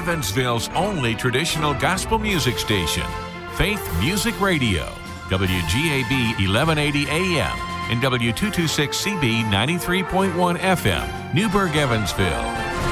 Evansville's only traditional gospel music station, Faith Music Radio, WGAB 1180 AM and W226CB 93.1 FM, Newburgh, Evansville.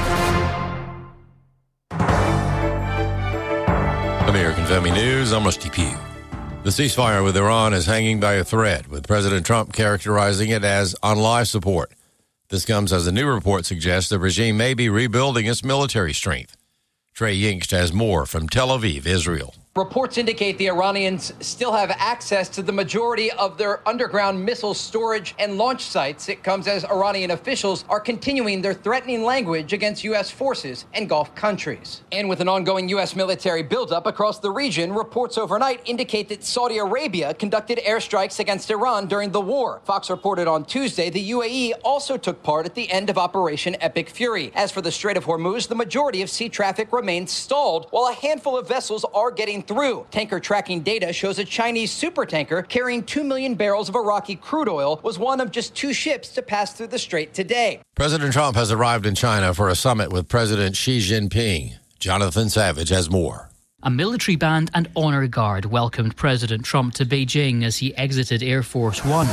American Family News, I'm Rusty Pugh. The ceasefire with Iran is hanging by a thread, with President Trump characterizing it as on life support. This comes as a new report suggests the regime may be rebuilding its military strength. Trey Yingst has more from Tel Aviv, Israel. Reports indicate the Iranians still have access to the majority of their underground missile storage and launch sites. It comes as Iranian officials are continuing their threatening language against U.S. forces and Gulf countries. And with an ongoing U.S. military buildup across the region, reports overnight indicate that Saudi Arabia conducted airstrikes against Iran during the war. Fox reported on Tuesday the UAE also took part at the end of Operation Epic Fury. As for the Strait of Hormuz, the majority of sea traffic remains stalled, while a handful of vessels are getting through. Tanker tracking data shows a Chinese supertanker carrying 2 million barrels of Iraqi crude oil was one of just 2 ships to pass through the strait today. President Trump has arrived in China for a summit with President Xi Jinping. Jonathan Savage has more. A military band and honor guard welcomed President Trump to Beijing as he exited Air Force One.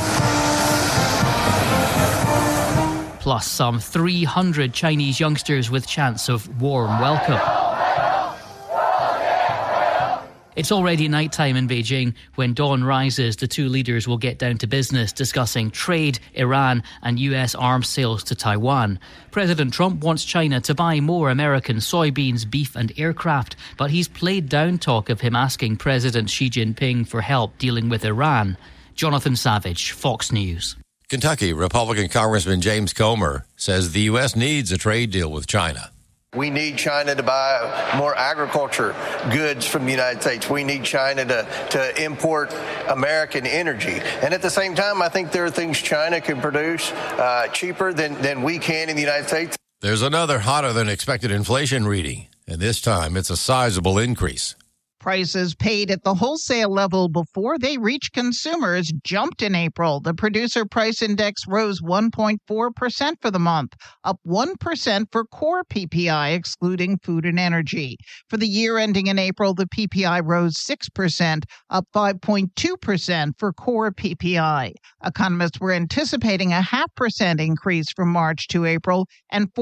Plus some 300 Chinese youngsters with chants of warm welcome. It's already nighttime in Beijing. When dawn rises, the two leaders will get down to business, discussing trade, Iran and US arms sales to Taiwan. President Trump wants China to buy more American soybeans, beef and aircraft, but he's played down talk of him asking President Xi Jinping for help dealing with Iran. Jonathan Savage, Fox News. Kentucky Republican Congressman James Comer says the U.S. needs a trade deal with China. We need China to buy more agriculture goods from the United States. We need China to import American energy. And at the same time, I think there are things China can produce cheaper than we can in the United States. There's another hotter than expected inflation reading, and this time it's a sizable increase. Prices paid at the wholesale level before they reach consumers jumped in April. The producer price index rose 1.4% for the month, up 1% for core PPI, excluding food and energy. For the year ending in April, the PPI rose 6%, up 5.2% for core PPI. Economists were anticipating a 0.5% increase from March to April and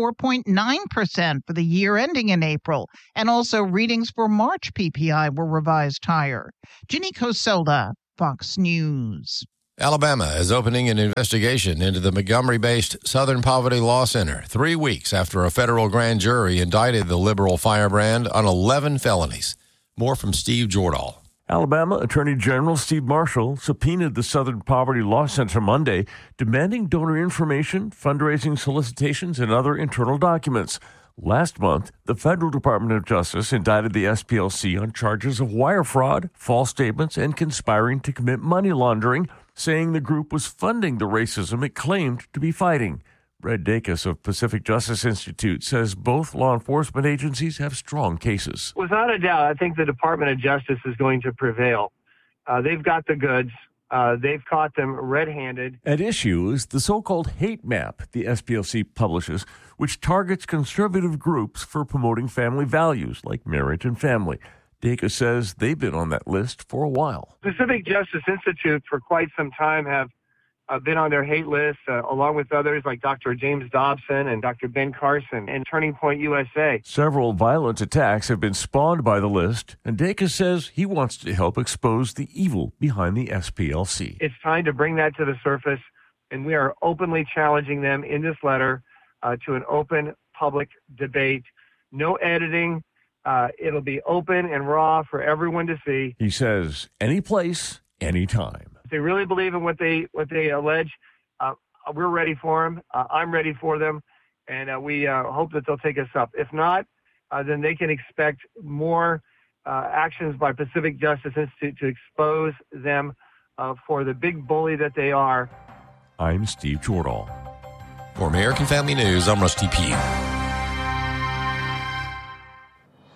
4.9% for the year ending in April. And also readings for March PPI were revised higher. Ginny Coselda, Fox News. Alabama is opening an investigation into the Montgomery-based Southern Poverty Law Center 3 weeks after a federal grand jury indicted the liberal firebrand on 11 felonies. More from Steve Jordahl. Alabama Attorney General Steve Marshall subpoenaed the Southern Poverty Law Center Monday, demanding donor information, fundraising solicitations, and other internal documents. Last month, the Federal Department of Justice indicted the SPLC on charges of wire fraud, false statements, and conspiring to commit money laundering, saying the group was funding the racism it claimed to be fighting. Brad Dacus of Pacific Justice Institute says both law enforcement agencies have strong cases. Without a doubt, I think the Department of Justice is going to prevail. They've got the goods. They've caught them red-handed. At issue is the so-called hate map the SPLC publishes, which targets conservative groups for promoting family values like marriage and family. Dacus says they've been on that list for a while. Pacific Justice Institute for quite some time have been on their hate list, along with others like Dr. James Dobson and Dr. Ben Carson and Turning Point USA. Several violent attacks have been spawned by the list, and Dacus says he wants to help expose the evil behind the SPLC. It's time to bring that to the surface, and we are openly challenging them in this letter to an open public debate. No editing. It'll be open and raw for everyone to see. He says, any place, any time. If they really believe in what they allege, we're ready for them. I'm ready for them, and we hope that they'll take us up. If not, then they can expect more actions by Pacific Justice Institute to expose them for the big bully that they are. I'm Steve Jordahl. For American Family News, I'm Rusty Pugh.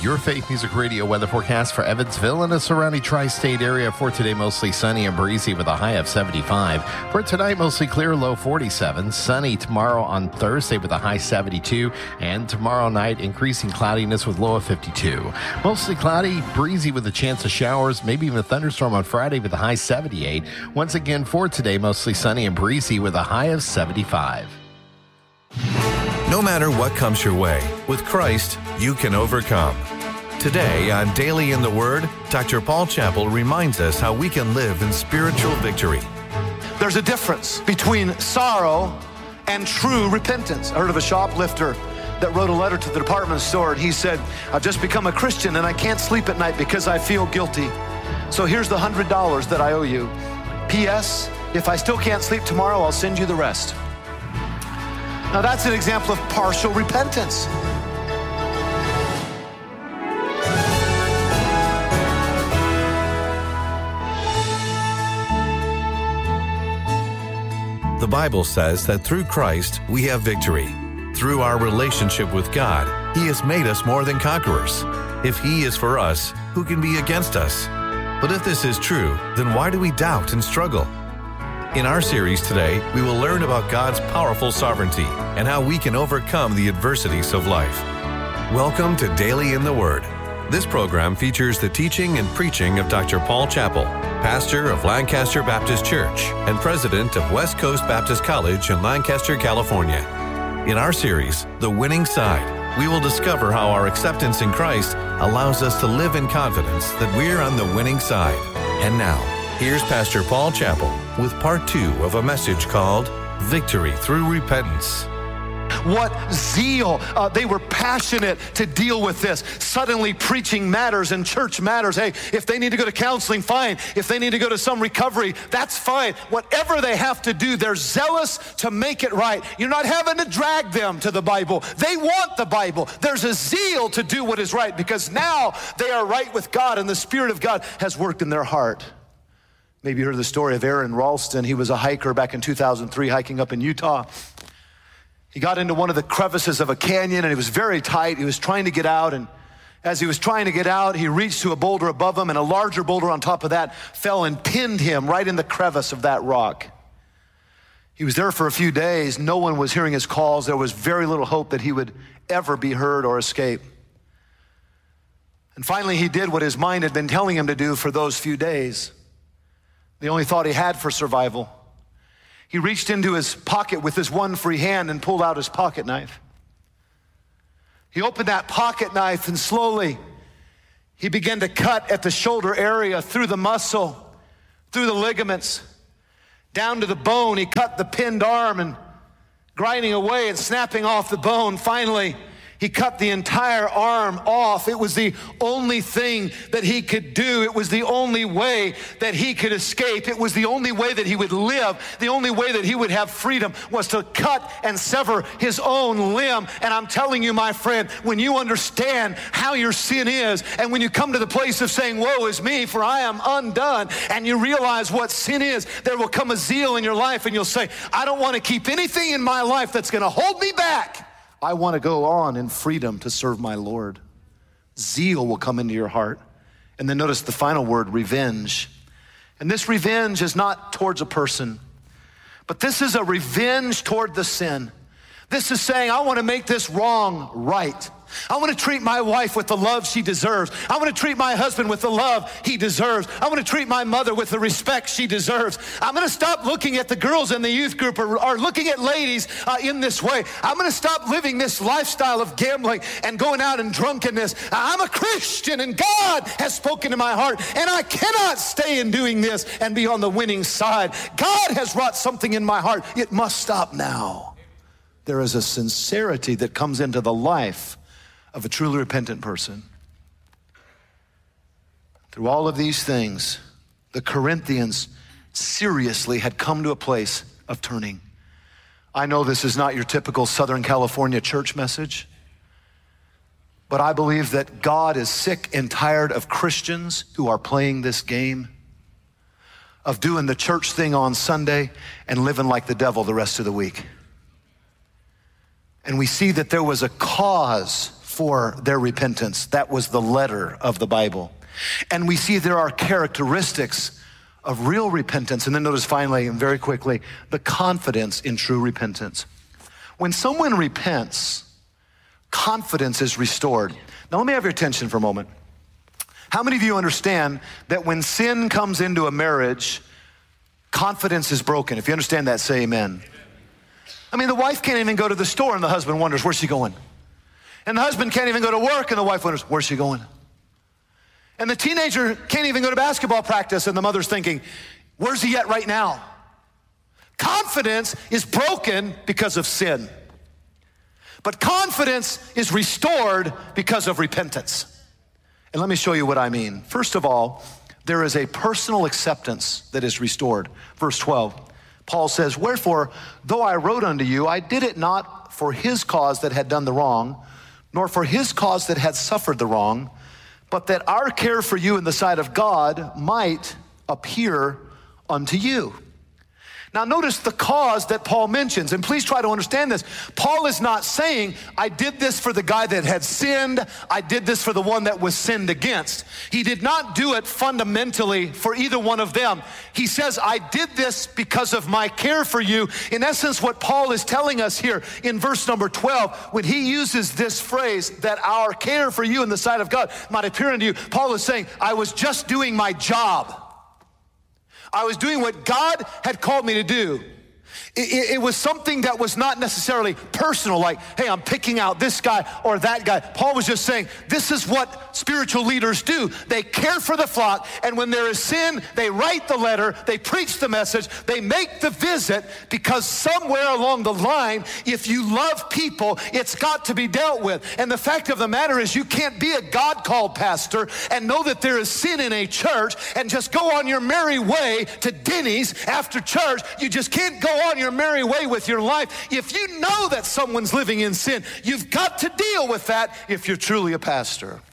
Your Faith Music Radio weather forecast for Evansville and the surrounding tri-state area. For today, mostly sunny and breezy with a high of 75. For tonight, mostly clear, low 47. Sunny tomorrow on Thursday with a high 72. And tomorrow night, increasing cloudiness with low of 52. Mostly cloudy, breezy with a chance of showers, maybe even a thunderstorm on Friday with a high 78. Once again, for today, mostly sunny and breezy with a high of 75. No matter what comes your way, with Christ, you can overcome. Today on Daily in the Word, Dr. Paul Chappell reminds us how we can live in spiritual victory. There's a difference between sorrow and true repentance. I heard of a shoplifter that wrote a letter to the department store, and he said, I've just become a Christian and I can't sleep at night because I feel guilty. So here's the $100 that I owe you. P.S. If I still can't sleep tomorrow, I'll send you the rest. Now that's an example of partial repentance. The Bible says that through Christ, we have victory. Through our relationship with God, He has made us more than conquerors. If He is for us, who can be against us? But if this is true, then why do we doubt and struggle? In our series today, we will learn about God's powerful sovereignty and how we can overcome the adversities of life. Welcome to Daily in the Word. This program features the teaching and preaching of Dr. Paul Chappell, pastor of Lancaster Baptist Church and president of West Coast Baptist College in Lancaster, California. In our series, The Winning Side, we will discover how our acceptance in Christ allows us to live in confidence that we're on the winning side. And now, here's Pastor Paul Chappell with part 2 of a message called Victory Through Repentance. What zeal. They were passionate to deal with this. Suddenly preaching matters and church matters. Hey, if they need to go to counseling, fine. If they need to go to some recovery, that's fine. Whatever they have to do, they're zealous to make it right. You're not having to drag them to the Bible. They want the Bible. There's a zeal to do what is right because now they are right with God and the Spirit of God has worked in their heart. Maybe you heard the story of Aaron Ralston. He was a hiker back in 2003 hiking up in Utah. He got into one of the crevices of a canyon and it was very tight. He was trying to get out, and as he was trying to get out, he reached to a boulder above him, and a larger boulder on top of that fell and pinned him right in the crevice of that rock. He was there for a few days. No one was hearing his calls. There was very little hope that he would ever be heard or escape. And finally, he did what his mind had been telling him to do for those few days. The only thought he had for survival. He reached into his pocket with his one free hand and pulled out his pocket knife. He opened that pocket knife and slowly he began to cut at the shoulder area, through the muscle, through the ligaments, down to the bone. He cut the pinned arm and grinding away and snapping off the bone. Finally, he cut the entire arm off. It was the only thing that he could do. It was the only way that he could escape. It was the only way that he would live. The only way that he would have freedom was to cut and sever his own limb. And I'm telling you, my friend, when you understand how your sin is, and when you come to the place of saying, woe is me, for I am undone, and you realize what sin is, there will come a zeal in your life, and you'll say, I don't want to keep anything in my life that's going to hold me back. I want to go on in freedom to serve my Lord. Zeal will come into your heart. And then notice the final word, revenge. And this revenge is not towards a person, but this is a revenge toward the sin. This is saying, I want to make this wrong right. I want to treat my wife with the love she deserves. I want to treat my husband with the love he deserves. I want to treat my mother with the respect she deserves. I'm going to stop looking at the girls in the youth group or looking at ladies in this way. I'm going to stop living this lifestyle of gambling and going out in drunkenness. I'm a Christian and God has spoken to my heart, and I cannot stay in doing this and be on the winning side. God has wrought something in my heart. It must stop now. There is a sincerity that comes into the life of a truly repentant person. Through all of these things, the Corinthians seriously had come to a place of turning. I know this is not your typical Southern California church message, but I believe that God is sick and tired of Christians who are playing this game of doing the church thing on Sunday and living like the devil the rest of the week. And we see that there was a cause for their repentance. That was the letter of the Bible. And we see there are characteristics of real repentance. And then notice finally, and very quickly, the confidence in true repentance. When someone repents, confidence is restored. Now let me have your attention for a moment. How many of you understand that when sin comes into a marriage, confidence is broken? If you understand that, say amen. I mean, the wife can't even go to the store and the husband wonders, where's she going? And the husband can't even go to work and the wife wonders, where's she going? And the teenager can't even go to basketball practice and the mother's thinking, where's he at right now? Confidence is broken because of sin. But confidence is restored because of repentance. And let me show you what I mean. First of all, there is a personal acceptance that is restored. Verse 12, Paul says, wherefore, though I wrote unto you, I did it not for his cause that had done the wrong, nor for his cause that had suffered the wrong, but that our care for you in the sight of God might appear unto you. Now notice the cause that Paul mentions, and please try to understand this. Paul is not saying, I did this for the guy that had sinned, I did this for the one that was sinned against. He did not do it fundamentally for either one of them. He says, I did this because of my care for you. In essence, what Paul is telling us here in verse number 12, when he uses this phrase, that our care for you in the sight of God might appear unto you, Paul is saying, I was just doing my job. I was doing what God had called me to do. It was something that was not necessarily personal, like, hey, I'm picking out this guy or that guy. Paul was just saying, this is what spiritual leaders do. They care for the flock, and when there is sin, they write the letter, they preach the message, they make the visit, because somewhere along the line, if you love people, it's got to be dealt with. And the fact of the matter is, you can't be a God-called pastor and know that there is sin in a church and just go on your merry way to Denny's after church. You just can't go on your merry way with your life. If you know that someone's living in sin, you've got to deal with that if you're truly a pastor.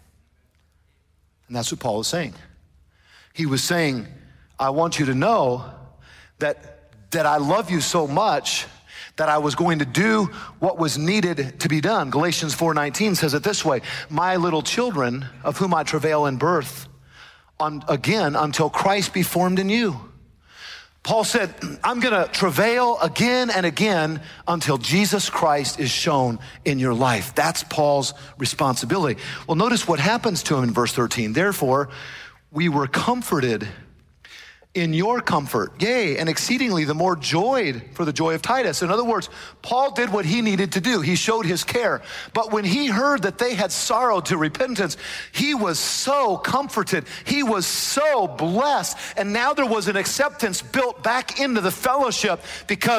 And that's what Paul is saying. He was saying, I want you to know that I love you so much that I was going to do what was needed to be done. Galatians 4:19 says it this way, my little children, of whom I travail in birth, again until Christ be formed in you. Paul said, I'm going to travail again and again until Jesus Christ is shown in your life. That's Paul's responsibility. Well, notice what happens to him in verse 13. Therefore, we were comforted in your comfort, yea, and exceedingly the more joyed for the joy of Titus. In other words, Paul did what he needed to do. He showed his care. But when he heard that they had sorrowed to repentance, he was so comforted. He was so blessed. And now there was an acceptance built back into the fellowship because